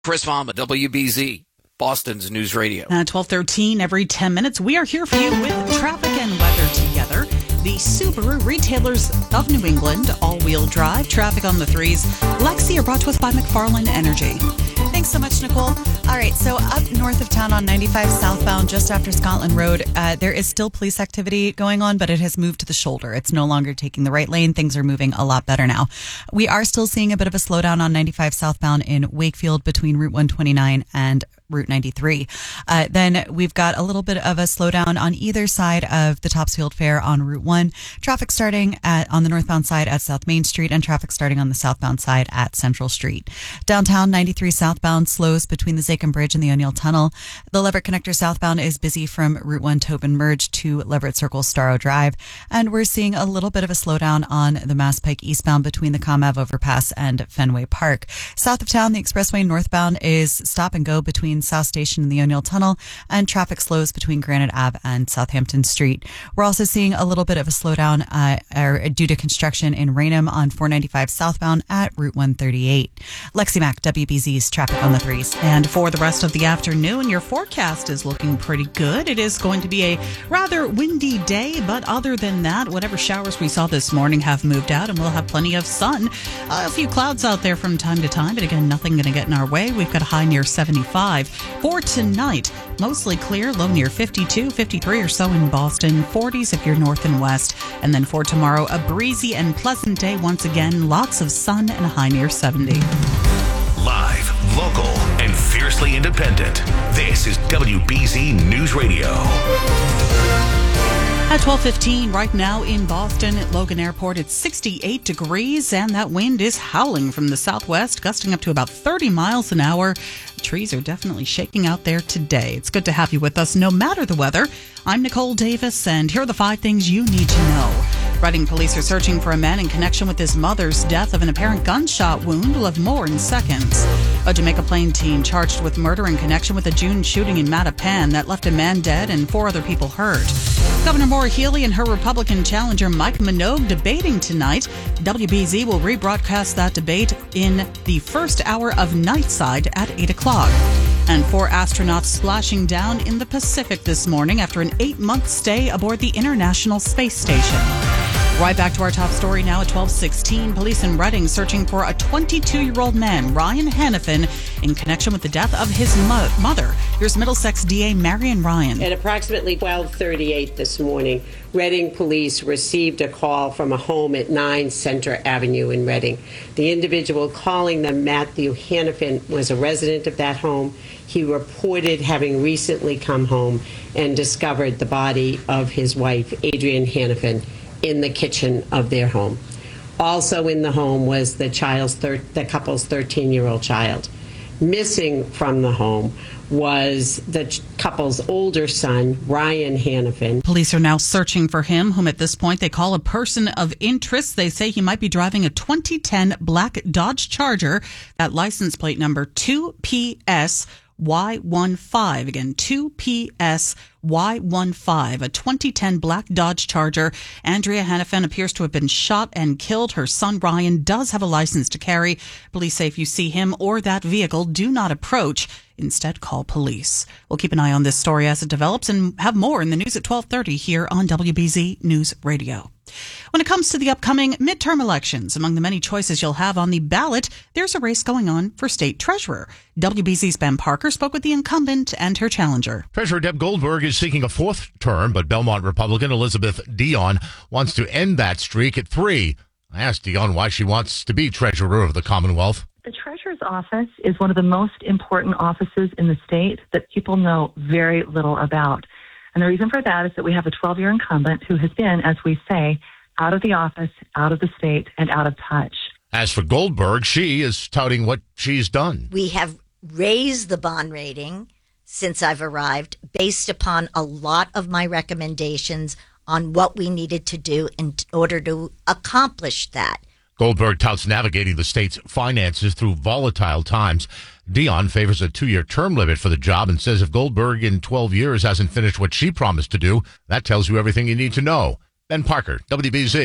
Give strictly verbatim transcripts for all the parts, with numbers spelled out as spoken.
Chris Vama, W B Z, Boston's News Radio. Uh, twelve thirteen every ten minutes. We are here for you with traffic and weather together. The Subaru Retailers of New England, all-wheel drive, traffic on the threes. Lexi are brought to us by McFarland Energy. Thanks so much, Nicole. All right, so up north of town on ninety-five southbound, just after Scotland Road, uh, there is still police activity going on, but it has moved to the shoulder. It's no longer taking the right lane. Things are moving a lot better now. We are still seeing a bit of a slowdown on ninety-five southbound in Wakefield between Route one twenty-nine and Route ninety-three. Uh, then we've got a little bit of a slowdown on either side of the Topsfield Fair on Route one. Traffic starting at on the northbound side at South Main Street and traffic starting on the southbound side at Central Street. Downtown ninety-three southbound slows between the Zakim Bridge and the O'Neill Tunnel. The Leverett Connector southbound is busy from Route one Tobin Merge to Leverett Circle Starrow Drive. And we're seeing a little bit of a slowdown on the Mass Pike eastbound between the ComAv overpass and Fenway Park. South of town, the expressway northbound is stop and go between South Station and the O'Neill Tunnel, and traffic slows between Granite Ave and Southampton Street. We're also seeing a little bit of a slowdown uh, er, due to construction in Raynham on four ninety-five southbound at Route one thirty-eight. Lexi Mack, W B Z's traffic on the threes. And for the rest of the afternoon, your forecast is looking pretty good. It is going to be a rather windy day, but other than that, whatever showers we saw this morning have moved out, and we'll have plenty of sun. Uh, a few clouds out there from time to time, but again, nothing going to get in our way. We've got a high near seventy-five. For tonight, mostly clear, low near fifty-two, fifty-three or so in Boston, forties if you're north and west. And then for tomorrow, a breezy and pleasant day once again, lots of sun and a high near seventy. Live, local, and fiercely independent. This is W B Z News Radio. At twelve fifteen right now in Boston at Logan Airport, it's sixty-eight degrees, and that wind is howling from the southwest, gusting up to about thirty miles an hour. The trees are definitely shaking out there today. It's good to have you with us no matter the weather. I'm Nicole Davis, and here are the five things you need to know. Reading police are searching for a man in connection with his mother's death of an apparent gunshot wound. We'll have more in seconds. A Jamaica Plain teen charged with murder in connection with a June shooting in Mattapan that left a man dead and four other people hurt. Governor Maura Healey and her Republican challenger Mike Minogue debating tonight. W B Z will rebroadcast that debate in the first hour of Nightside at eight o'clock. And four astronauts splashing down in the Pacific this morning after an eight-month stay aboard the International Space Station. Right back to our top story now at twelve sixteen. Police in Reading searching for a twenty-two-year-old man, Ryan Hannafin, in connection with the death of his mo- mother. Here's Middlesex D A Marion Ryan. At approximately twelve thirty-eight this morning, Reading police received a call from a home at nine Center Avenue in Reading. The individual calling them, Matthew Hannafin, was a resident of that home. He reported having recently come home and discovered the body of his wife, Adrienne Hannafin, in the kitchen of their home. Also in the home was the child's thir- the couple's thirteen-year-old child. Missing from the home was the ch- couple's older son, Ryan Hannafin. Police are now searching for him, whom at this point they call a person of interest. They say he might be driving a twenty ten black Dodge Charger. That license plate number two P S Y fifteen. Again, two P S Y fifteen, a twenty ten black Dodge Charger. Andrea Hannafin appears to have been shot and killed. Her son Ryan does have a license to carry. Police say if you see him or that vehicle, do not approach. Instead, call police. We'll keep an eye on this story as it develops and have more in the news at twelve thirty here on W B Z News Radio. When it comes to the upcoming midterm elections, among the many choices you'll have on the ballot, there's a race going on for state treasurer. W B Z's Ben Parker spoke with the incumbent and her challenger. Treasurer Deb Goldberg is seeking a fourth term, but Belmont Republican Elizabeth Dion wants to end that streak at three. I asked Dion why she wants to be treasurer of the Commonwealth. The treasurer's office is one of the most important offices in the state that people know very little about. And the reason for that is that we have a twelve-year incumbent who has been, as we say, out of the office, out of the state, and out of touch. As for Goldberg, she is touting what she's done. We have raised the bond rating since I've arrived based upon a lot of my recommendations on what we needed to do in order to accomplish that. Goldberg touts navigating the state's finances through volatile times. Dion favors a two-year term limit for the job and says if Goldberg in twelve years hasn't finished what she promised to do, that tells you everything you need to know. Ben Parker, W B Z.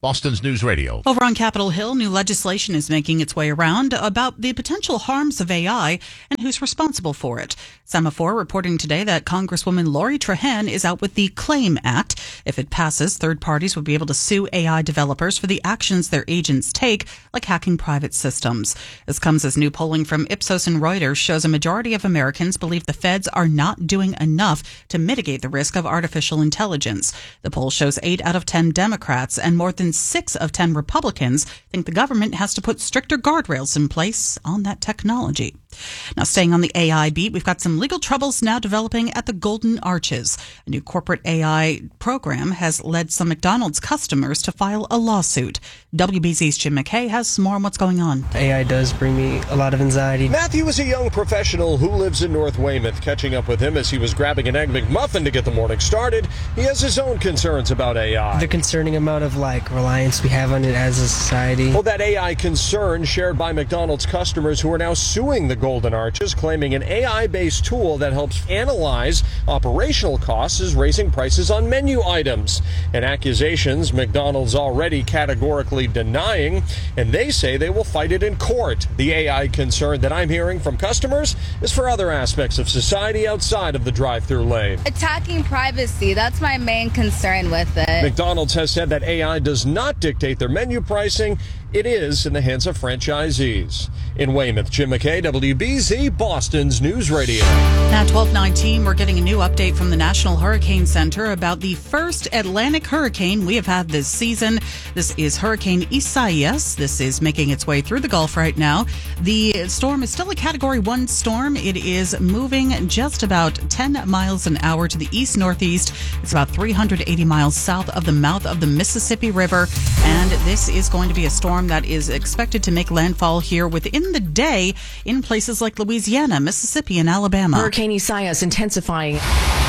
Boston's News Radio. Over on Capitol Hill, new legislation is making its way around about the potential harms of A I and who's responsible for it. Semaphore reporting today that Congresswoman Lori Trahan is out with the CLAIM Act. If it passes, third parties would be able to sue A I developers for the actions their agents take, like hacking private systems. This comes as new polling from Ipsos and Reuters shows a majority of Americans believe the feds are not doing enough to mitigate the risk of artificial intelligence. The poll shows eight out of ten Democrats and more than six of ten Republicans think the government has to put stricter guardrails in place on that technology. Now, staying on the A I beat, we've got some legal troubles now developing at the Golden Arches. A new corporate A I program has led some McDonald's customers to file a lawsuit. W B Z's Jim McKay has some more on what's going on. A I does bring me a lot of anxiety. Matthew is a young professional who lives in North Weymouth. Catching up with him as he was grabbing an Egg McMuffin to get the morning started, he has his own concerns about A I. The concerning amount of like reliance we have on it as a society. Well, that A I concern shared by McDonald's customers who are now suing the Golden Arches, claiming an A I-based tool that helps analyze operational costs is raising prices on menu items. And accusations McDonald's already categorically denying, and they say they will fight it in court. The A I concern that I'm hearing from customers is for other aspects of society outside of the drive-thru lane. Attacking privacy, that's my main concern with it. McDonald's has said that A I does not dictate their menu pricing. It is in the hands of franchisees. In Weymouth, Jim McKay, W B Z, Boston's News Radio. At twelve nineteen, we're getting a new update from the National Hurricane Center about the first Atlantic hurricane we have had this season. This is Hurricane Isaias. This is making its way through the Gulf right now. The storm is still a Category one storm. It is moving just about ten miles an hour to the east-northeast. It's about three hundred eighty miles south of the mouth of the Mississippi River. And this is going to be a storm that is expected to make landfall here within the day in places like Louisiana, Mississippi, and Alabama. Hurricane Isaias intensifying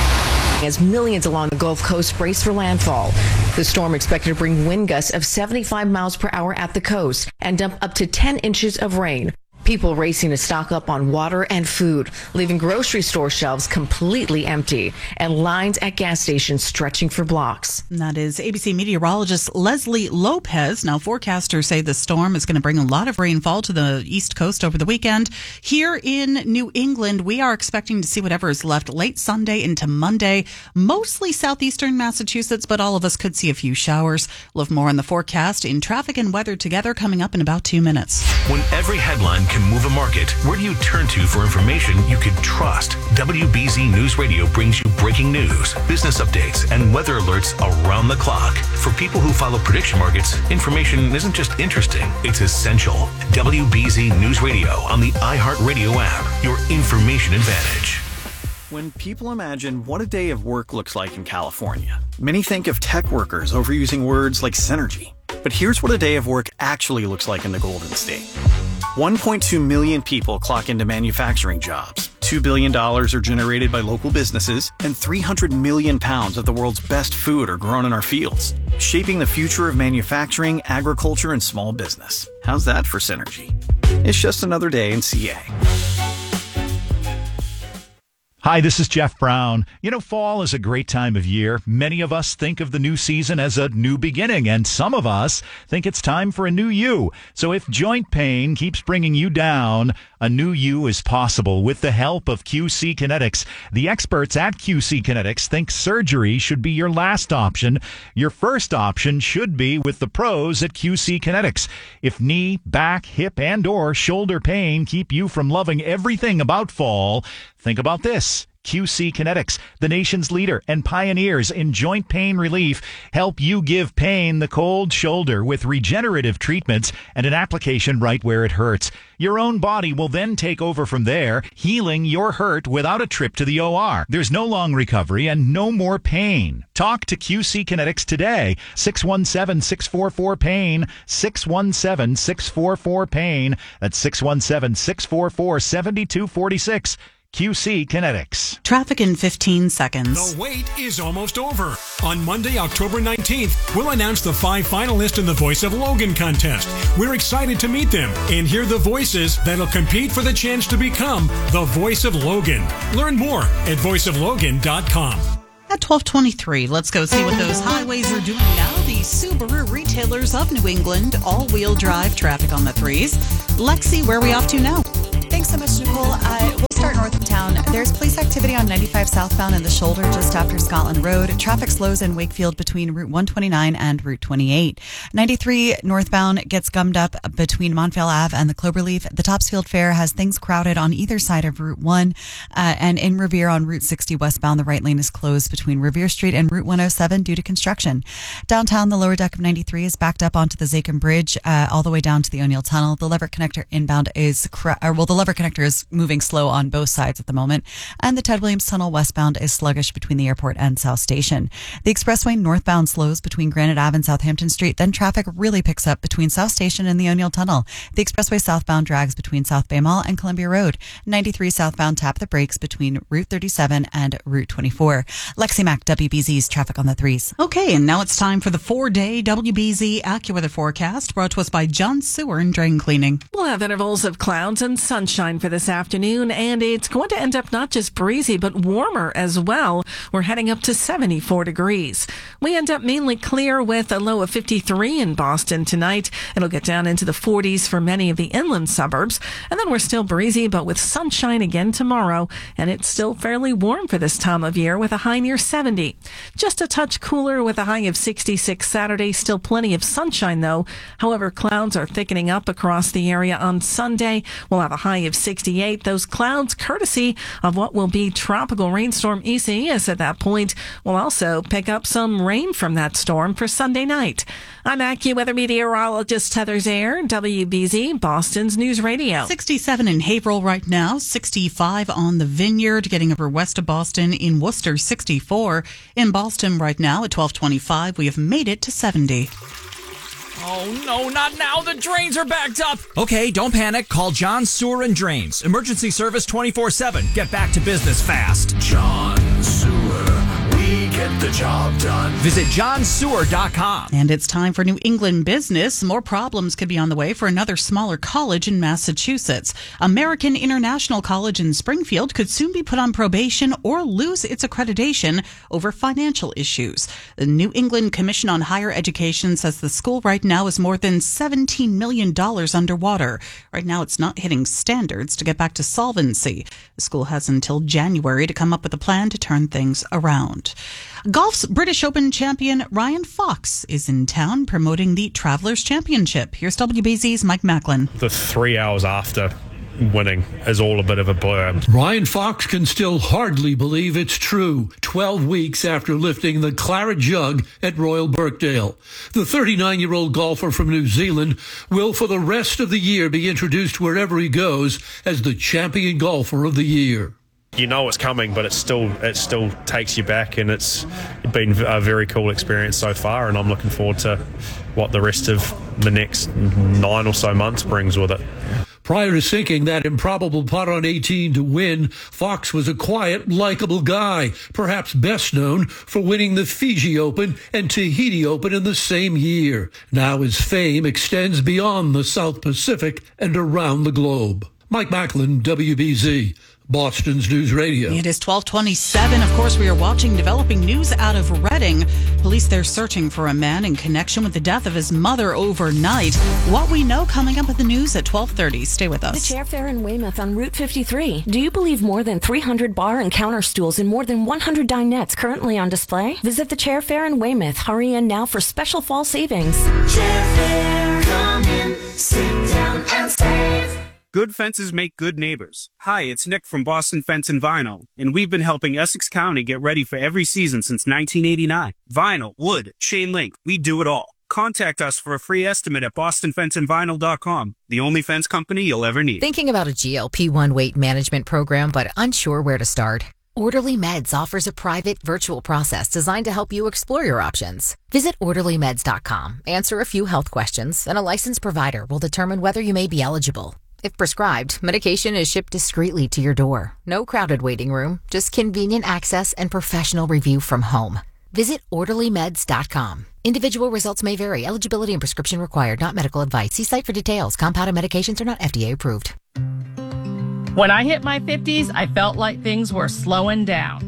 as millions along the Gulf Coast brace for landfall. The storm expected to bring wind gusts of seventy-five miles per hour at the coast and dump up to ten inches of rain. People racing to stock up on water and food, leaving grocery store shelves completely empty and lines at gas stations stretching for blocks. And that is A B C meteorologist Leslie Lopez. Now, forecasters say the storm is going to bring a lot of rainfall to the East Coast over the weekend. Here in New England, we are expecting to see whatever is left late Sunday into Monday, mostly southeastern Massachusetts, but all of us could see a few showers. We'll have more on the forecast in traffic and weather together coming up in about two minutes. When every headline can move a market, where do you turn to for information you can trust? W B Z News Radio brings you breaking news, business updates, and weather alerts around the clock. For people who follow prediction markets, information isn't just interesting, it's essential. W B Z News Radio on the iHeartRadio app, your information advantage. When people imagine what a day of work looks like in California, many think of tech workers overusing words like synergy. But here's what a day of work actually looks like in the Golden State. one point two million people clock into manufacturing jobs. two billion dollars are generated by local businesses, and three hundred million pounds of the world's best food are grown in our fields, shaping the future of manufacturing, agriculture, and small business. How's that for synergy? It's just another day in C A. Hi, this is Jeff Brown. You know, fall is a great time of year. Many of us think of the new season as a new beginning, and some of us think it's time for a new you. So if joint pain keeps bringing you down, a new you is possible with the help of Q C Kinetics. The experts at Q C Kinetics think surgery should be your last option. Your first option should be with the pros at Q C Kinetics. If knee, back, hip, and or shoulder pain keep you from loving everything about fall, think about this. Q C Kinetics, the nation's leader and pioneers in joint pain relief, help you give pain the cold shoulder with regenerative treatments and an application right where it hurts. Your own body will then take over from there, healing your hurt without a trip to the O R. There's no long recovery and no more pain. Talk to Q C Kinetics today. six one seven, six four four, PAIN. six one seven, six four four, PAIN. That's six one seven, six four four, seven two four six. Q C Kinetics. Traffic in fifteen seconds. The wait is almost over. On Monday, October nineteenth, we'll announce the five finalists in the Voice of Logan contest. We're excited to meet them and hear the voices that'll compete for the chance to become the Voice of Logan. Learn more at voice of logan dot com. at twelve twenty-three. Let's go see what those highways are doing now. The Subaru retailers of New England, all-wheel drive traffic on the threes. Lexi, where are we off to now? Thanks so much, Nicole. Uh, we'll start north of town. There's police activity on ninety-five southbound in the shoulder just after Scotland Road. Traffic slows in Wakefield between Route one twenty-nine and Route twenty-eight. ninety-three northbound gets gummed up between Montvale Ave and the Cloverleaf. The Topsfield Fair has things crowded on either side of Route one. Uh, and in Revere on Route sixty westbound, the right lane is closed between Revere Street and Route one oh seven due to construction. Downtown, the lower deck of ninety-three is backed up onto the Zakin Bridge uh, all the way down to the O'Neill Tunnel. The Leverett Connector inbound is, cra- or, well, the Leverett Connector is moving slow on both sides at the moment. And the Ted Williams Tunnel westbound is sluggish between the airport and South Station. The expressway northbound slows between Granite Ave and Southampton Street. Then traffic really picks up between South Station and the O'Neill Tunnel. The expressway southbound drags between South Bay Mall and Columbia Road. ninety-three southbound tap the brakes between Route thirty-seven and Route twenty-four. Lexi Mack, W B Z's traffic on the threes. Okay, and now it's time for the four-day W B Z AccuWeather forecast brought to us by John Sewer and Drain Cleaning. We'll have intervals of clouds and sunshine for this afternoon, and it's going to end up not just breezy, but warmer as well. We're heading up to seventy-four degrees. We end up mainly clear with a low of fifty-three in Boston tonight. It'll get down into the forties for many of the inland suburbs. And then we're still breezy, but with sunshine again tomorrow. And it's still fairly warm for this time of year with a high near seventy. Just a touch cooler with a high of sixty-six Saturday. Still plenty of sunshine, though. However, clouds are thickening up across the area on Sunday. We'll have a high of sixty-eight. Those clouds courtesy of what will be tropical rainstorm Isaias at that point. We'll also pick up some rain from that storm for Sunday night. I'm AccuWeather meteorologist Heather Zaire, W B Z, Boston's News Radio. sixty-seven in Haverhill right now, sixty-five on the Vineyard, getting over west of Boston. In Worcester, sixty-four. In Boston right now at twelve twenty-five, we have made it to seventy. Oh, no, not now. The drains are backed up. Okay, don't panic. Call John Sewer and Drains. Emergency service twenty-four seven. Get back to business fast. John Sewer. We get the job done. Visit john sewer dot com. And it's time for New England business. More problems could be on the way for another smaller college in Massachusetts. American International College in Springfield could soon be put on probation or lose its accreditation over financial issues. The New England Commission on Higher Education says the school right now is more than seventeen million dollars underwater. Right now, it's not hitting standards to get back to solvency. The school has until January to come up with a plan to turn things around. Golf's British Open champion Ryan Fox is in town promoting the Travelers Championship. Here's W B Z's Mike Macklin. The three hours after winning is all a bit of a blur. Ryan Fox can still hardly believe it's true. twelve weeks after lifting the claret jug at Royal Birkdale. The thirty-nine-year-old golfer from New Zealand will for the rest of the year be introduced wherever he goes as the champion golfer of the year. You know it's coming, but it still it still takes you back, and it's been a very cool experience so far, and I'm looking forward to what the rest of the next nine or so months brings with it. Prior to sinking that improbable putt on eighteen to win, Fox was a quiet, likable guy, perhaps best known for winning the Fiji Open and Tahiti Open in the same year. Now his fame extends beyond the South Pacific and around the globe. Mike Macklin, W B Z. Boston's News Radio. It is twelve twenty-seven. Of course, we are watching developing news out of Reading. Police, they're searching for a man in connection with the death of his mother overnight. What we know coming up at the news at twelve thirty. Stay with us. The Chair Fair in Weymouth on Route fifty-three. Do you believe more than three hundred bar and counter stools and more than one hundred dinettes currently on display? Visit the Chair Fair in Weymouth. Hurry in now for special fall savings. Chair Fair, come in, sit down and save. Good fences make good neighbors. Hi, it's Nick from Boston Fence and Vinyl, and we've been helping Essex County get ready for every season since nineteen eighty-nine. Vinyl, wood, chain link, we do it all. Contact us for a free estimate at boston fence and vinyl dot com, the only fence company you'll ever need. Thinking about a G L P one weight management program, but unsure where to start? Orderly Meds offers a private virtual process designed to help you explore your options. Visit orderly meds dot com, answer a few health questions, and a licensed provider will determine whether you may be eligible. If prescribed, medication is shipped discreetly to your door. No crowded waiting room, just convenient access and professional review from home. Visit orderly meds dot com. Individual results may vary. Eligibility and prescription required, not medical advice. See site for details. Compounded medications are not F D A approved. When I hit my fifties, I felt like things were slowing down.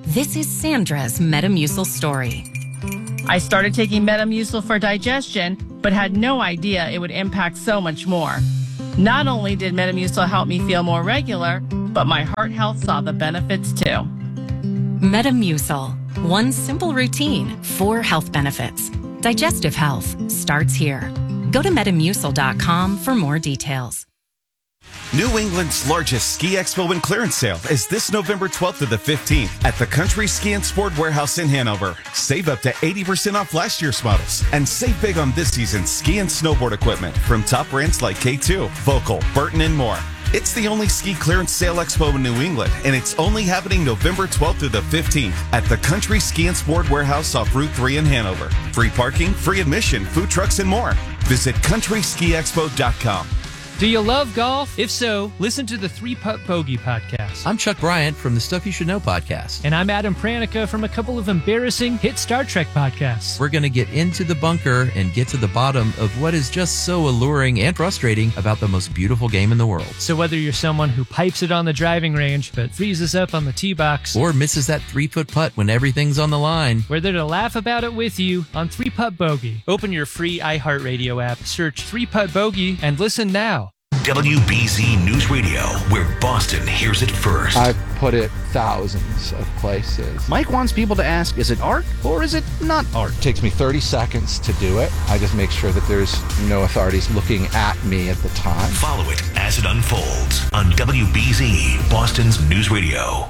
This is Sandra's Metamucil story. I started taking Metamucil for digestion, but had no idea it would impact so much more. Not only did Metamucil help me feel more regular, but my heart health saw the benefits too. Metamucil. One simple routine, four health benefits. Digestive health starts here. Go to metamucil dot com for more details. New England's largest ski expo and clearance sale is this November twelfth to the fifteenth at the Country Ski and Sport Warehouse in Hanover. Save up to eighty percent off last year's models and save big on this season's ski and snowboard equipment from top brands like K two, Vocal, Burton, and more. It's the only ski clearance sale expo in New England, and it's only happening November twelfth through the fifteenth at the Country Ski and Sport Warehouse off Route three in Hanover. Free parking, free admission, food trucks, and more. Visit country ski expo dot com. Do you love golf? If so, listen to the Three Putt Bogey podcast. I'm Chuck Bryant from the Stuff You Should Know podcast. And I'm Adam Pranica from a couple of embarrassing hit Star Trek podcasts. We're going to get into the bunker and get to the bottom of what is just so alluring and frustrating about the most beautiful game in the world. So whether you're someone who pipes it on the driving range but freezes up on the tee box, or misses that three-foot putt when everything's on the line, we're there to laugh about it with you on Three Putt Bogey. Open your free iHeartRadio app, search Three Putt Bogey, and listen now. W B Z News Radio, where Boston hears it first. I've put it thousands of places. Mike wants people to ask, is it art or is it not art? It takes me thirty seconds to do it. I just make sure that there's no authorities looking at me at the time. Follow it as it unfolds on W B Z, Boston's News Radio.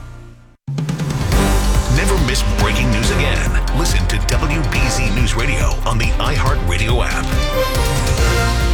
Never miss breaking news again. Listen to W B Z News Radio on the iHeartRadio app.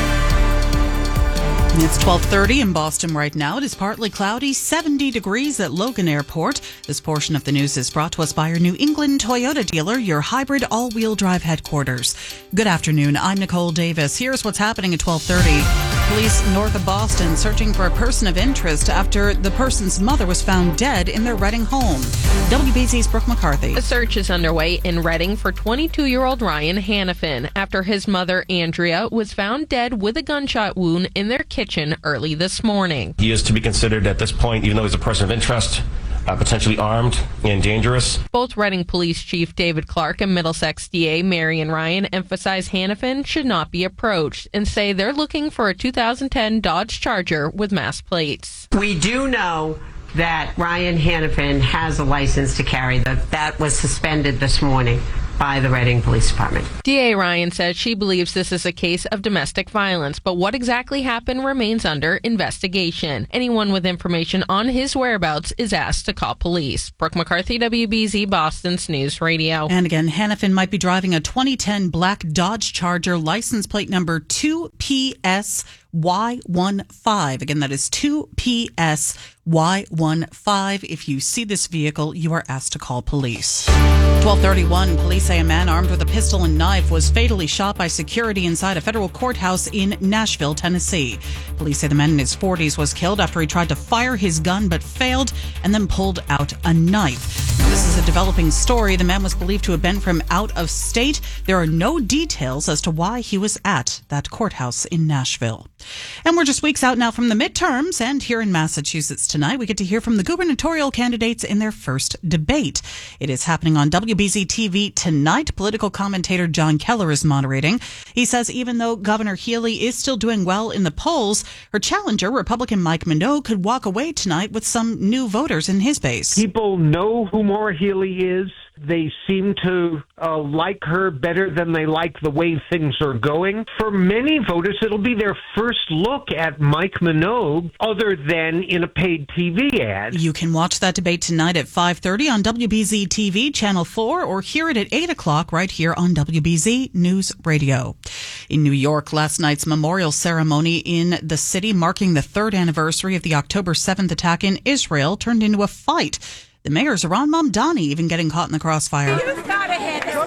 It's twelve thirty in Boston right now. It is partly cloudy, seventy degrees at Logan Airport. This portion of the news is brought to us by your New England Toyota dealer, your hybrid all-wheel drive headquarters. Good afternoon. I'm Nicole Davis. Here's what's happening at twelve thirty. Police north of Boston searching for a person of interest after the person's mother was found dead in their Reading home. W B Z's Brooke McCarthy. A search is underway in Reading for twenty-two-year-old Ryan Hannafin after his mother, Andrea, was found dead with a gunshot wound in their kitchen early this morning. He is to be considered at this point, even though he's a person of interest, uh, potentially armed and dangerous. Both Reading Police Chief David Clark and Middlesex D A Marion Ryan emphasize Hannafin should not be approached and say they're looking for a two thousand ten Dodge Charger with mass plates. We do know that Ryan Hannafin has a license to carry. That that was suspended this morning by the Reading Police Department. D A Ryan says she believes this is a case of domestic violence, but what exactly happened remains under investigation. Anyone with information on his whereabouts is asked to call police. Brooke McCarthy, W B Z, Boston's News Radio. And again, Hannafin might be driving a twenty ten black Dodge Charger, license plate number two P S Y one five. Again, that is two P S Y one five. If you see this vehicle, you are asked to call police. twelve thirty-one, police say a man armed with a pistol and knife was fatally shot by security inside a federal courthouse in Nashville, Tennessee. Police say the man in his forties was killed after he tried to fire his gun but failed and then pulled out a knife. This is a developing story. The man was believed to have been from out of state. There are no details as to why he was at that courthouse in Nashville. And we're just weeks out now from the midterms, and here in Massachusetts tonight, we get to hear from the gubernatorial candidates in their first debate. It is happening on W B Z T V tonight. Political commentator John Keller is moderating. He says even though Governor Healy is still doing well in the polls, her challenger, Republican Mike Minogue, could walk away tonight with some new voters in his base. People know who Maura Healey is. They seem to uh, like her better than they like the way things are going. For many voters, it'll be their first look at Mike Minogue other than in a paid T V ad. You can watch that debate tonight at five thirty on W B Z T V, Channel four, or hear it at eight o'clock right here on W B Z News Radio. In New York, last night's memorial ceremony in the city marking the third anniversary of the October seventh attack in Israel turned into a fight. The mayor, Zohran Mamdani, even getting caught in the crossfire. You've got to hit this.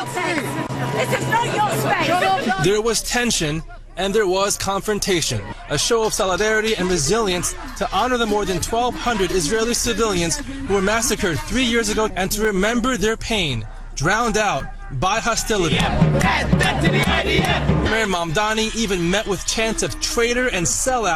This is not your space. There was tension and there was confrontation, a show of solidarity and resilience to honor the more than twelve hundred Israeli civilians who were massacred three years ago and to remember their pain, drowned out by hostility. Mayor Mamdani even met with chants of traitor and sellout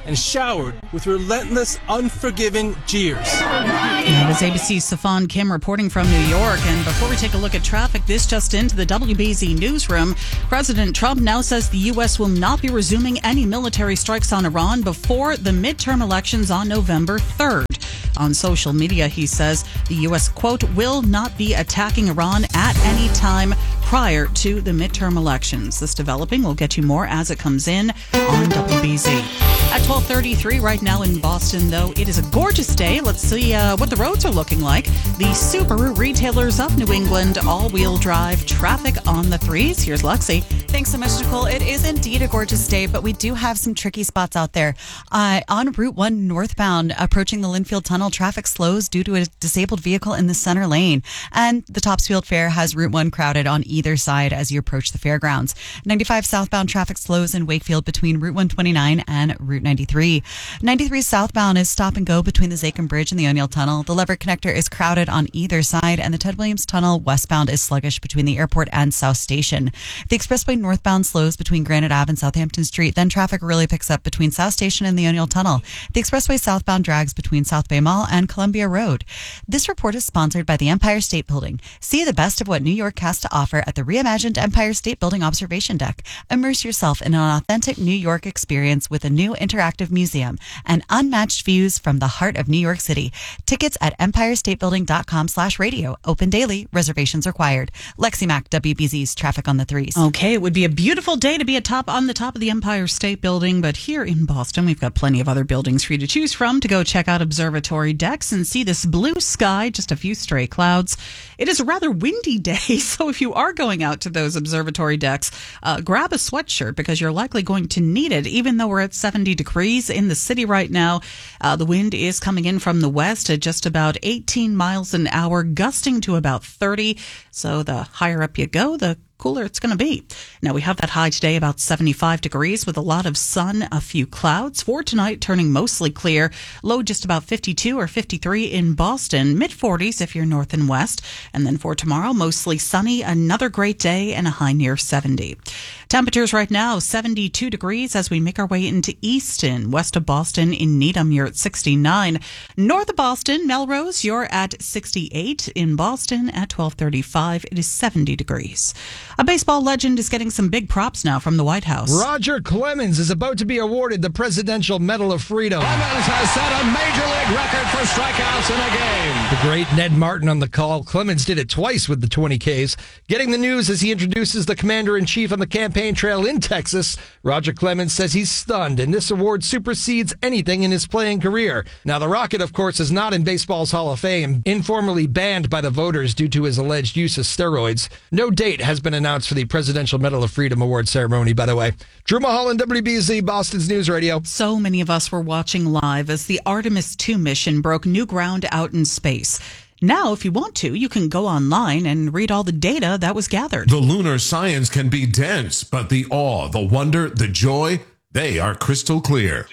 and showered with relentless, unforgiving jeers. That is A B C's Safan Kim reporting from New York. And before we take a look at traffic, this just into the W B Z newsroom. President Trump now says the U S will not be resuming any military strikes on Iran before the midterm elections on November third. On social media, he says the U S, quote, will not be attacking Iran at any time prior to the midterm elections. This developing. We'll get you more as it comes in on W B Z. At twelve thirty-three right now in Boston, though, it is a gorgeous day. Let's see uh, what the roads are looking like. The Subaru retailers of New England, all-wheel drive, traffic on the threes. Here's Lexi. Thanks so much, Nicole. It is indeed a gorgeous day, but we do have some tricky spots out there. Uh, on Route one northbound, approaching the Linfield Tunnel, traffic slows due to a disabled vehicle in the center lane. And the Topsfield Fair has Route one crowded on either side as you approach the fairgrounds. ninety-five southbound traffic slows in Wakefield between Route one twenty-nine and Route ninety-three. ninety-three southbound is stop and go between the Zachem Bridge and the O'Neill Tunnel. The Leverett Connector is crowded on either side, and the Ted Williams Tunnel westbound is sluggish between the airport and South Station. The expressway northbound slows between Granite Ave and Southampton Street. Then traffic really picks up between South Station and the O'Neill Tunnel. The expressway southbound drags between South Bay Mall and Columbia Road. This report is sponsored by the Empire State Building. See the best of what New York has to offer at the reimagined Empire State Building Observation Deck. Immerse yourself in an authentic New York experience with a new interactive museum and unmatched views from the heart of New York City. Tickets at empirestatebuilding.com slash radio. Open daily. Reservations required. Lexi Mack, W B Z's Traffic on the Threes. Okay, it would be a beautiful day to be atop on the top of the Empire State Building, but here in Boston, we've got plenty of other buildings for you to choose from to go check out observatory decks and see this blue sky, just a few stray clouds. It is a rather windy day, so if you are going out to those observatory decks, uh, grab a sweatshirt because you're likely going to need it. Even though we're at seventy degrees in the city right now, uh, the wind is coming in from the west at just about eighteen miles an hour, gusting to about thirty. So the higher up you go, the cooler it's going to be. Now, we have that high today about seventy-five degrees with a lot of sun, a few clouds. For tonight, turning mostly clear. Low just about fifty-two or fifty-three in Boston. mid forties if you're north and west. And then for tomorrow, mostly sunny, another great day, and a high near seventy. Temperatures right now, seventy-two degrees as we make our way into Easton. West of Boston in Needham, you're at sixty-nine. North of Boston, Melrose, you're at sixty-eight. In Boston at twelve thirty-five, it is seventy degrees. A baseball legend is getting some big props now from the White House. Roger Clemens is about to be awarded the Presidential Medal of Freedom. Clemens has set a major league record for strikeouts in a game. The great Ned Martin on the call. Clemens did it twice with the twenty Ks. Getting the news as he introduces the commander-in-chief on the campaign trail in Texas. Roger Clemens says he's stunned, and this award supersedes anything in his playing career. Now, the Rocket, of course, is not in baseball's Hall of Fame, informally banned by the voters due to his alleged use of steroids. No date has been announced for the Presidential Medal of Freedom Award ceremony, by the way. Drew Mulholland, W B Z, Boston's News Radio. So many of us were watching live as the Artemis two mission broke new ground out in space. Now, if you want to, you can go online and read all the data that was gathered. The lunar science can be dense, but the awe, the wonder, the joy, they are crystal clear.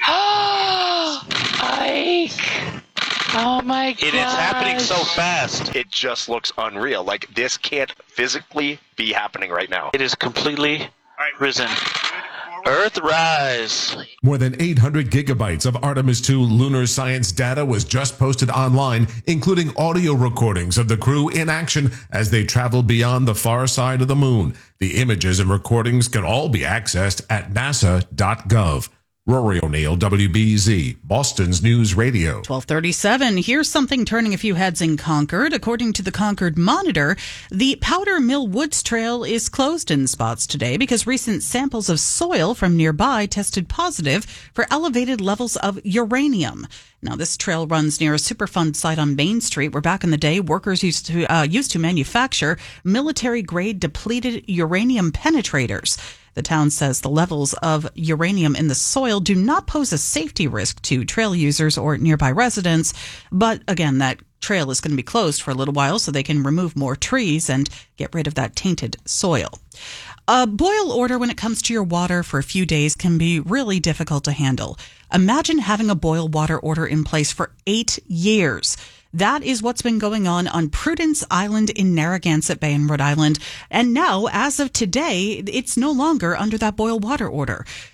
Ike! Oh my god. It is happening so fast. It just looks unreal. Like, this can't physically be happening right now. It is completely risen. Earthrise. More than eight hundred gigabytes of Artemis two lunar science data was just posted online, including audio recordings of the crew in action as they traveled beyond the far side of the moon. The images and recordings can all be accessed at nasa dot gov. Rory O'Neill, W B Z, Boston's News Radio. twelve thirty-seven. Here's something turning a few heads in Concord. According to the Concord Monitor, the Powder Mill Woods Trail is closed in spots today because recent samples of soil from nearby tested positive for elevated levels of uranium. Now, this trail runs near a Superfund site on Main Street where back in the day, workers used to uh, used to manufacture military-grade depleted uranium penetrators. The town says the levels of uranium in the soil do not pose a safety risk to trail users or nearby residents. But again, that trail is going to be closed for a little while so they can remove more trees and get rid of that tainted soil. A boil order when it comes to your water for a few days can be really difficult to handle. Imagine having a boil water order in place for eight years. That is what's been going on on Prudence Island in Narragansett Bay in Rhode Island. And now, as of today, it's no longer under that boil water order.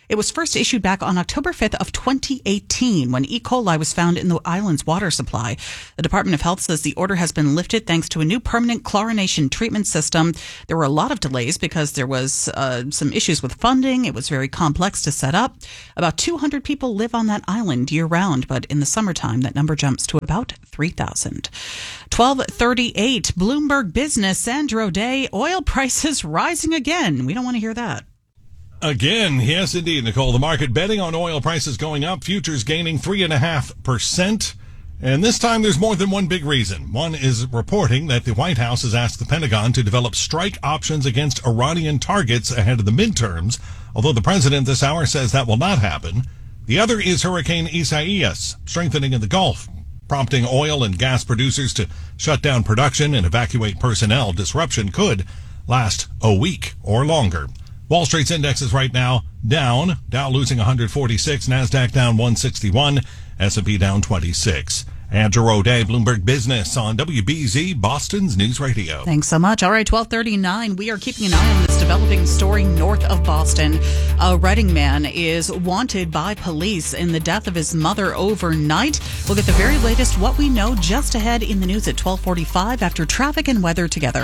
It was first issued back on October fifth of twenty eighteen when E. coli was found in the island's water supply. The Department of Health says the order has been lifted thanks to a new permanent chlorination treatment system. There were a lot of delays because there was uh, some issues with funding. It was very complex to set up. About two hundred people live on that island year-round, but in the summertime, that number jumps to about three thousand. twelve thirty-eight, Bloomberg Business, Sandra O'Day, oil prices rising again. We don't want to hear that. Again, yes, indeed, Nicole. The market betting on oil prices going up, futures gaining three point five percent. And this time there's more than one big reason. One is reporting that the White House has asked the Pentagon to develop strike options against Iranian targets ahead of the midterms, although the president this hour says that will not happen. The other is Hurricane Isaias, strengthening in the Gulf, prompting oil and gas producers to shut down production and evacuate personnel. Disruption could last a week or longer. Wall Street's indexes right now down. Dow losing one hundred forty-six, NASDAQ down one hundred sixty-one, S and P down twenty-six. Andrew O'Day, Bloomberg Business on W B Z, Boston's News Radio. Thanks so much. All right, twelve thirty-nine. We are keeping an eye on this developing story north of Boston. A Reading man is wanted by police in the death of his mother overnight. We'll get the very latest what we know just ahead in the news at twelve forty-five after traffic and weather together.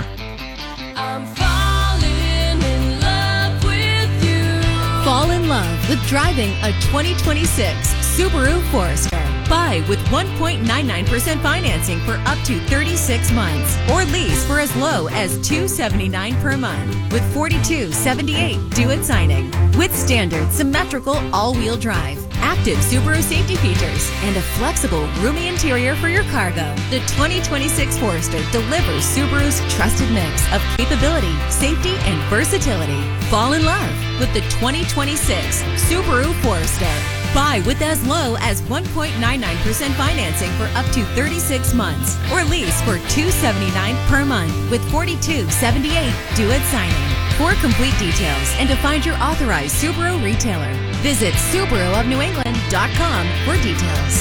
I'm falling in love with you. Fall in love with driving a twenty twenty-six Subaru Forester. Buy with one point nine nine percent financing for up to thirty-six months. Or lease for as low as two hundred seventy-nine dollars per month with forty-two seventy-eight due at signing. With standard symmetrical all-wheel drive, active Subaru safety features, and a flexible, roomy interior for your cargo, the twenty twenty-six Forester delivers Subaru's trusted mix of capability, safety, and versatility. Fall in love with the twenty twenty-six Subaru Forester. Buy with as low as one point nine nine percent financing for up to thirty-six months. Or lease for two hundred seventy-nine dollars per month with forty-two seventy-eight due at signing. For complete details and to find your authorized Subaru retailer, visit Subaru of New England dot com for details.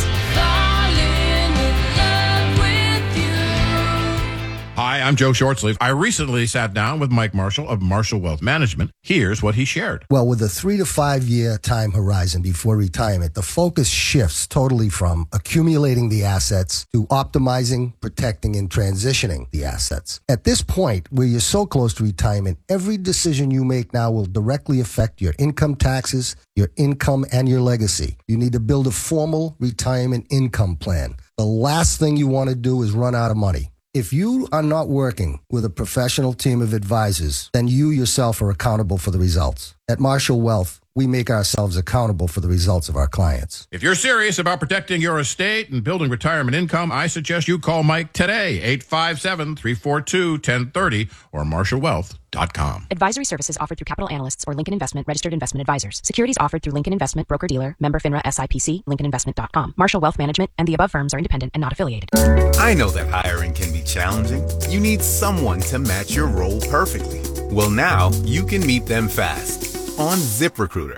Hi, I'm Joe Shortsleeve. I recently sat down with Mike Marshall of Marshall Wealth Management. Here's what he shared. Well, with a three to five year time horizon before retirement, the focus shifts totally from accumulating the assets to optimizing, protecting, and transitioning the assets. At this point, where you're so close to retirement, every decision you make now will directly affect your income taxes, your income, and your legacy. You need to build a formal retirement income plan. The last thing you want to do is run out of money. If you are not working with a professional team of advisors, then you yourself are accountable for the results. At Marshall Wealth, we make ourselves accountable for the results of our clients. If you're serious about protecting your estate and building retirement income, I suggest you call Mike today, eight five seven, three four two, one zero three zero or marshall wealth dot com. Advisory services offered through Capital Analysts or Lincoln Investment Registered Investment Advisors. Securities offered through Lincoln Investment Broker Dealer, member FINRA S I P C, lincoln investment dot com. Marshall Wealth Management and the above firms are independent and not affiliated. I know that hiring can be challenging. You need someone to match your role perfectly. Well, now you can meet them fast on ZipRecruiter.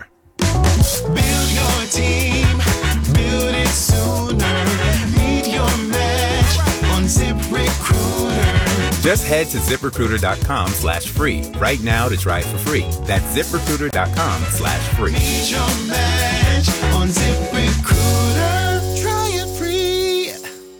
Build your team, build it sooner. Meet your match on ZipRecruiter. Just head to ZipRecruiter.com slash free right now to try it for free. That's ZipRecruiter.com slash free. Meet your match on ZipRecruiter. Try it free.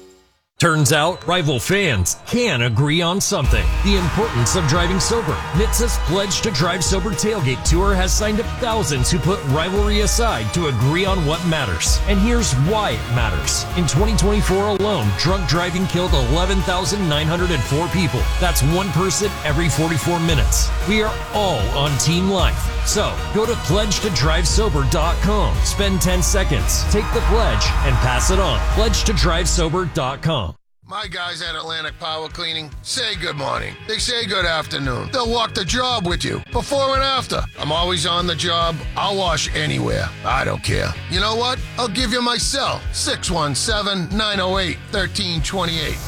Turns out, rival fans can agree on something. The importance of driving sober. N H T S A's Pledge to Drive Sober Tailgate Tour has signed up thousands who put rivalry aside to agree on what matters. And here's why it matters. In twenty twenty-four alone, drunk driving killed eleven thousand nine hundred four people. That's one person every forty-four minutes. We are all on Team Life. So, go to pledge to drive sober dot com. Spend ten seconds, take the pledge, and pass it on. pledge to drive sober dot com. My guys at Atlantic Power Cleaning say good morning. They say good afternoon. They'll walk the job with you, before and after. I'm always on the job. I'll wash anywhere. I don't care. You know what? I'll give you my cell, six one seven, nine oh eight, one three two eight.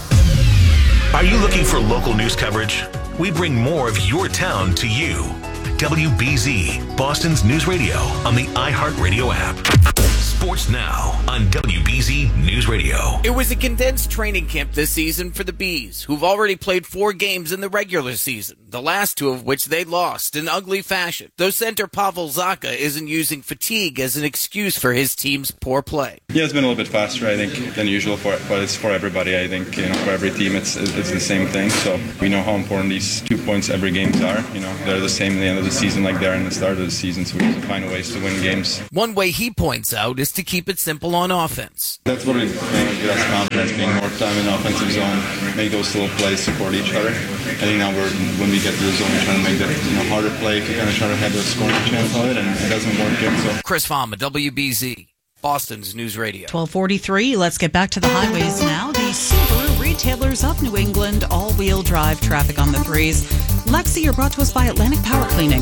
Are you looking for local news coverage? We bring more of your town to you. W B Z, Boston's News Radio on the iHeartRadio app. Sports now on W B Z News Radio. It was a condensed training camp this season for the Bees, who've already played four games in the regular season. the last two of which they lost in ugly fashion. Though center Pavel Zacha isn't using fatigue as an excuse for his team's poor play. Yeah, it's been a little bit faster, I think, than usual, for, but it's for everybody. I think, you know, for every team, it's it's the same thing. So we know how important these two points every games are. You know, they're the same at the end of the season like they're in the start of the season, so we have to find ways to win games. One way he points out is to keep it simple on offense. That's what it gives us confidence, being more time in the offensive zone, make those little plays, support each other. I think now we're, when we get to the zone, we're trying to make that, you know, harder play to kind of try to have a scoring chance on it, and it doesn't work yet. So. Chris Fama, W B Z, Boston's News Radio. twelve forty-three, let's get back to the highways now. The Subaru retailers of New England, all-wheel drive traffic on the threes. Lexi, you're brought to us by Atlantic Power Cleaning.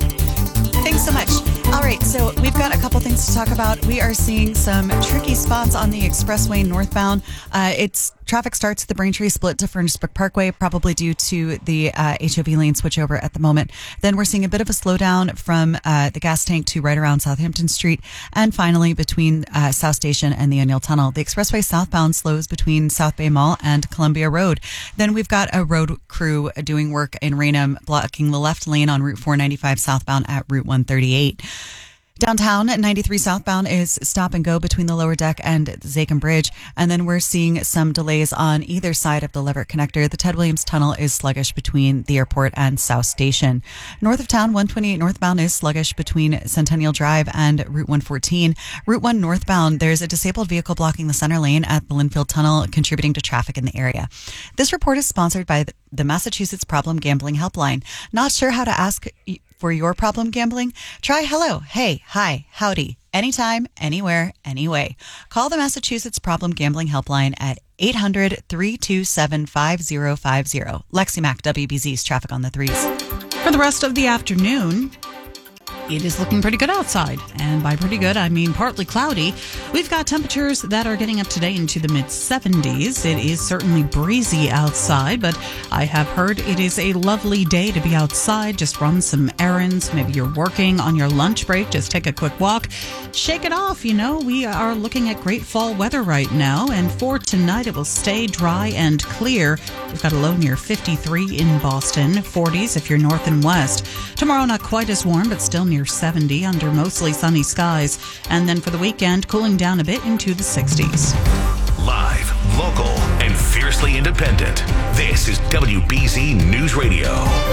Thanks so much. All right, so we've got a couple things to talk about. We are seeing some tricky spots on the expressway northbound. Uh, it's traffic starts at the Braintree split to Furnace Brook Parkway, probably due to the uh, H O V lane switchover at the moment. Then we're seeing a bit of a slowdown from uh, the gas tank to right around Southampton Street. And finally, between uh, South Station and the O'Neill Tunnel. The expressway southbound slows between South Bay Mall and Columbia Road. Then we've got a road crew doing work in Raynham, blocking the left lane on Route four ninety-five southbound at Route one thirty-eight. Downtown at ninety-three southbound is stop and go between the lower deck and the Zakim Bridge. And then we're seeing some delays on either side of the Leverett Connector. The Ted Williams Tunnel is sluggish between the airport and South Station. North of town, one twenty-eight northbound is sluggish between Centennial Drive and Route one fourteen. Route one northbound, there's a disabled vehicle blocking the center lane at the Linfield Tunnel, contributing to traffic in the area. This report is sponsored by the Massachusetts Problem Gambling Helpline. Not sure how to ask for your problem gambling? Try hello, hey, hi, howdy, anytime, anywhere, anyway. Call the Massachusetts Problem Gambling Helpline at eight hundred, three two seven, five zero five zero. Lexi Mack, W B Z's Traffic on the Threes. For the rest of the afternoon, it is looking pretty good outside. And by pretty good, I mean partly cloudy. We've got temperatures that are getting up today into the mid seventies. It is certainly breezy outside, but I have heard it is a lovely day to be outside. Just run some errands. Maybe you're working on your lunch break. Just take a quick walk. Shake it off. You know, we are looking at great fall weather right now. And for tonight, it will stay dry and clear. We've got a low near fifty-three in Boston, forties if you're north and west. Tomorrow, not quite as warm, but still near seventy under mostly sunny skies. And then for the weekend, cooling down a bit into the sixties. Live, local, and fiercely independent. This is W B Z News Radio.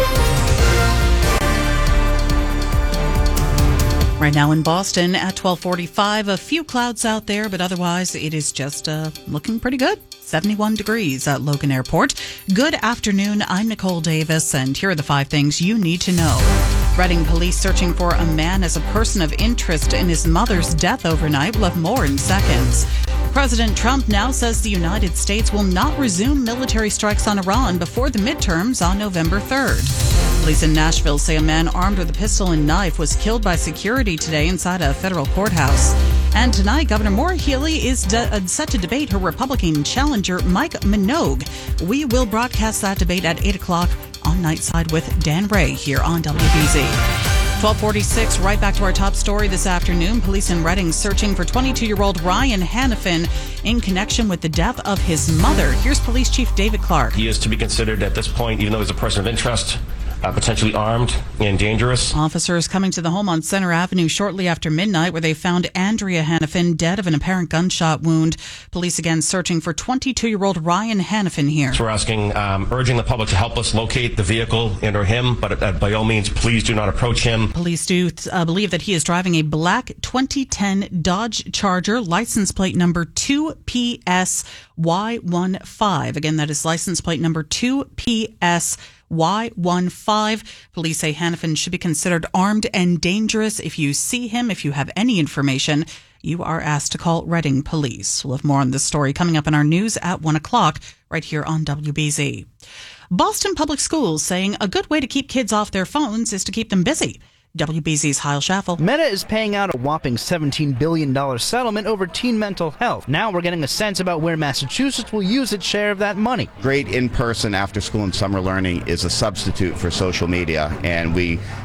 Right now in Boston at twelve forty-five, a few clouds out there, but otherwise it is just uh, looking pretty good. seventy-one degrees at Logan Airport. Good afternoon. I'm Nicole Davis, and here are the five things you need to know. Reading police searching for a man as a person of interest in his mother's death overnight. We'll have more in seconds. President Trump now says the United States will not resume military strikes on Iran before the midterms on November third. Police in Nashville say a man armed with a pistol and knife was killed by security today inside a federal courthouse. And tonight, Governor Maura Healey is de- set to debate her Republican challenger, Mike Minogue. We will broadcast that debate at eight o'clock on Nightside with Dan Ray here on W B Z. twelve forty-six, right back to our top story this afternoon. Police in Reading searching for twenty-two-year-old Ryan Hannafin in connection with the death of his mother. Here's Police Chief David Clark. He is to be considered at this point, even though he's a person of interest, Uh, potentially armed and dangerous. Officers coming to the home on Center Avenue shortly after midnight where they found Andrea Hannafin dead of an apparent gunshot wound. Police again searching for twenty-two-year-old Ryan Hannafin here. So we're asking, um, urging the public to help us locate the vehicle and or him, but uh, by all means, please do not approach him. Police do uh, believe that he is driving a black twenty ten Dodge Charger, license plate number two P S Y fifteen. Again, that is license plate number two P S Y fifteen. Police say Hannafin should be considered armed and dangerous. If you see him, if you have any information, you are asked to call Reading Police. We'll have more on this story coming up in our news at one o'clock right here on W B Z. Boston Public Schools saying a good way to keep kids off their phones is to keep them busy. W B Z's Heil Schaffel. Meta is paying out a whopping seventeen billion dollars settlement over teen mental health. Now we're getting a sense about where Massachusetts will use its share of that money. Great in-person after-school and summer learning is a substitute for social media, and we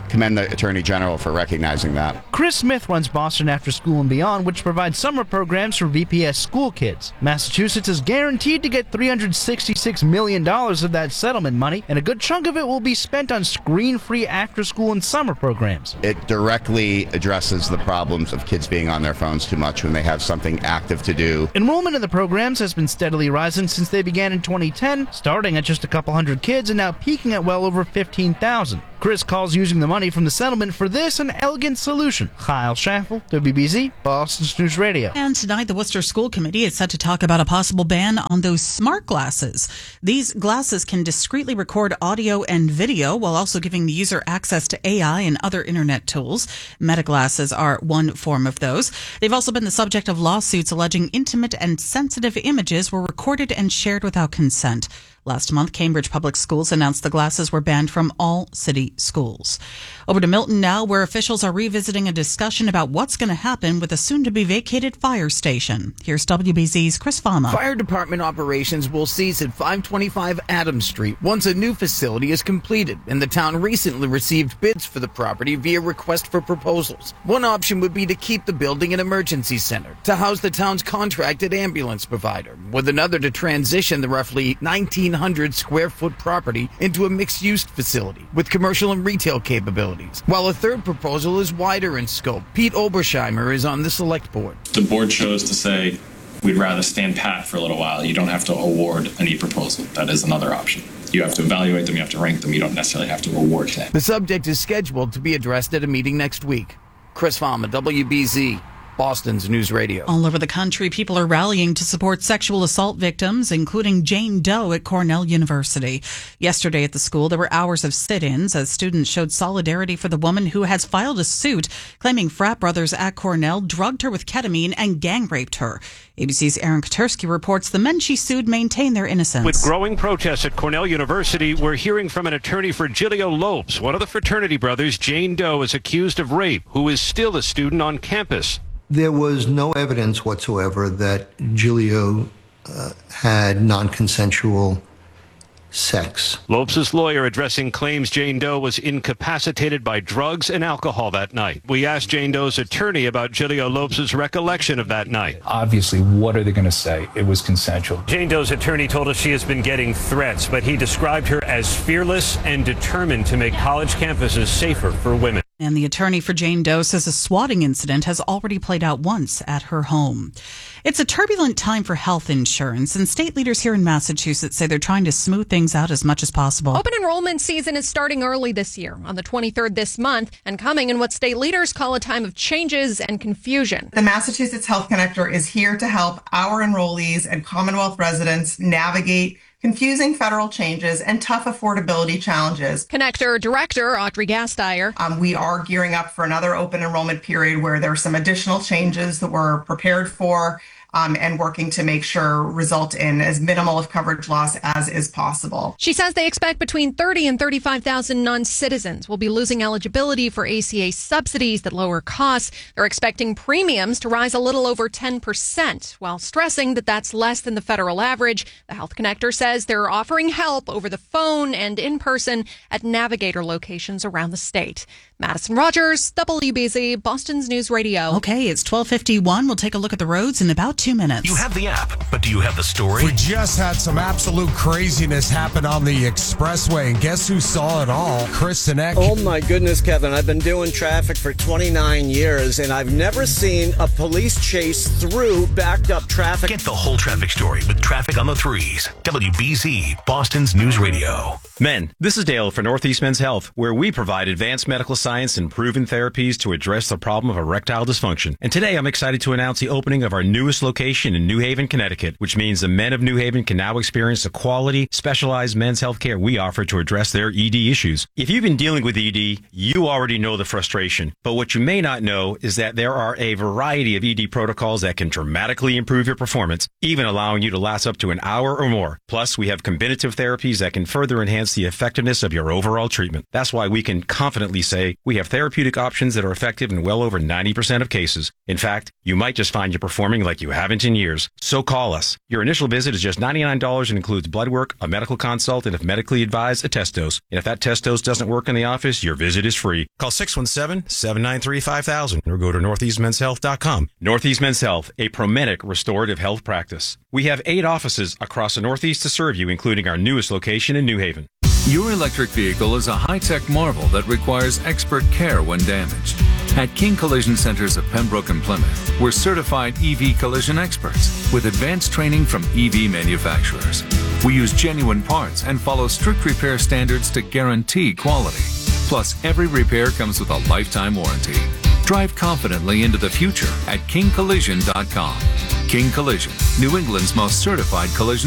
commend the Attorney General for recognizing that. Chris Smith runs Boston After School and Beyond, which provides summer programs for V P S school kids. Massachusetts is guaranteed to get three hundred sixty-six million dollars of that settlement money, and a good chunk of it will be spent on screen-free after-school and summer programs. It directly addresses the problems of kids being on their phones too much when they have something active to do. Enrollment in the programs has been steadily rising since they began in twenty ten, starting at just a couple hundred kids and now peaking at well over fifteen thousand. Chris calls using the money from the settlement for this an elegant solution. Kyle Schaffel, W B Z, Boston News Radio. And tonight, the Worcester School Committee is set to talk about a possible ban on those smart glasses. These glasses can discreetly record audio and video while also giving the user access to A I and other internet tools. Meta glasses are one form of those. They've also been the subject of lawsuits alleging intimate and sensitive images were recorded and shared without consent. Last month, Cambridge Public Schools announced the glasses were banned from all city schools. Over to Milton now, where officials are revisiting a discussion about what's going to happen with a soon-to-be vacated fire station. Here's W B Z's Chris Fama. Fire department operations will cease at five twenty-five Adams Street once a new facility is completed, and the town recently received bids for the property via request for proposals. One option would be to keep the building an emergency center to house the town's contracted ambulance provider, with another to transition the roughly nineteen hundred square foot property into a mixed-use facility with commercial and retail capabilities, while a third proposal is wider in scope. Pete Obersheimer is on the select board. The board chose to say we'd rather stand pat for a little while. You don't have to award any proposal. That is another option. You have to evaluate them, you have to rank them, you don't necessarily have to award them. The subject is scheduled to be addressed at a meeting next week. Chris Fama, W B Z. Boston's News Radio. All over the country, people are rallying to support sexual assault victims, including Jane Doe at Cornell University. Yesterday at the school, there were hours of sit-ins as students showed solidarity for the woman who has filed a suit claiming frat brothers at Cornell drugged her with ketamine and gang raped her. A B C's Aaron Katursky reports the men she sued maintain their innocence. With growing protests at Cornell University, we're hearing from an attorney for Giglio Lopes. One of the fraternity brothers, Jane Doe, is accused of rape, who is still a student on campus. There was no evidence whatsoever that Giglio uh, had non-consensual sex. Lopes' lawyer addressing claims Jane Doe was incapacitated by drugs and alcohol that night. We asked Jane Doe's attorney about Giglio Lopes' recollection of that night. Obviously, what are they going to say? It was consensual. Jane Doe's attorney told us she has been getting threats, but he described her as fearless and determined to make college campuses safer for women. And the attorney for Jane Doe says a swatting incident has already played out once at her home. It's a turbulent time for health insurance, and state leaders here in Massachusetts say they're trying to smooth things out as much as possible. Open enrollment season is starting early this year, on the twenty-third this month, and coming in what state leaders call a time of changes and confusion. The Massachusetts Health Connector is here to help our enrollees and Commonwealth residents navigate confusing federal changes and tough affordability challenges. Connector Director Audrey Gasteyer. Um, we are gearing up for another open enrollment period where there are some additional changes that we're prepared for. Um, and working to make sure result in as minimal of coverage loss as is possible. She says they expect between thirty and thirty-five thousand non-citizens will be losing eligibility for A C A subsidies that lower costs. They're expecting premiums to rise a little over ten percent, while stressing that that's less than the federal average. The Health Connector says they're offering help over the phone and in person at Navigator locations around the state. Madison Rogers, W B Z, Boston's News Radio. Okay, it's twelve fifty-one. We'll take a look at the roads in about two minutes. You have the app, but do you have the story? We just had some absolute craziness happen on the expressway, and guess who saw it all? Chris Sinek. Oh my goodness, Kevin. I've been doing traffic for twenty-nine years, and I've never seen a police chase through backed up traffic. Get the whole traffic story with Traffic on the Threes. W B Z, Boston's News Radio. Men, this is Dale for Northeast Men's Health, where we provide advanced medical science and proven therapies to address the problem of erectile dysfunction. And today I'm excited to announce the opening of our newest location in New Haven, Connecticut, which means the men of New Haven can now experience the quality, specialized men's health care we offer to address their E D issues. If you've been dealing with E D, you already know the frustration. But what you may not know is that there are a variety of E D protocols that can dramatically improve your performance, even allowing you to last up to an hour or more. Plus, we have combinative therapies that can further enhance the effectiveness of your overall treatment. That's why we can confidently say we have therapeutic options that are effective in well over ninety percent of cases. In fact, you might just find you're performing like you haven't in years. So call us. Your initial visit is just ninety-nine dollars and includes blood work, a medical consult, and if medically advised, a test dose. And if that test dose doesn't work in the office, your visit is free. Call six one seven, seven nine three, five thousand or go to northeast men's health dot com. Northeast Men's Health, a Promedic restorative health practice. We have eight offices across the Northeast to serve you, including our newest location in New Haven. Your electric vehicle is a high-tech marvel that requires expert care when damaged. At King Collision Centers of Pembroke and Plymouth, we're certified E V collision experts with advanced training from E V manufacturers. We use genuine parts and follow strict repair standards to guarantee quality. Plus, every repair comes with a lifetime warranty. Drive confidently into the future at king collision dot com. King Collision, New England's most certified collision